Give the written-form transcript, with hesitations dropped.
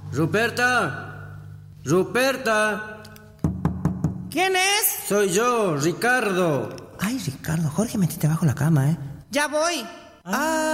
¡Ruperta! ¡Ruperta! ¿Quién es? Soy yo, Ricardo. Ay, Ricardo, Jorge, métete bajo la cama, ¿eh? Ya voy.